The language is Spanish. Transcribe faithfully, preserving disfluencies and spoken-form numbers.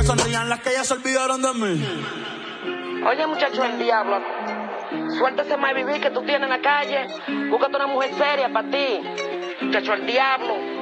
sonrían las que ya se olvidaron de mí. Oye, muchacho, el diablo. Suéltese más vivir que tú tienes en la calle. Búscate una mujer seria para ti. Muchacho, el diablo.